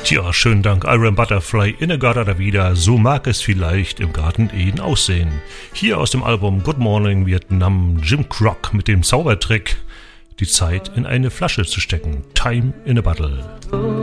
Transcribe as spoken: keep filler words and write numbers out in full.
Tja, schönen Dank, Iron Butterfly, in der Garda da wieder, so mag es vielleicht im Garten Eden aussehen. Hier aus dem Album Good Morning Vietnam, Jim Croc mit dem Zaubertrick, die Zeit in eine Flasche zu stecken. Time in a Bottle.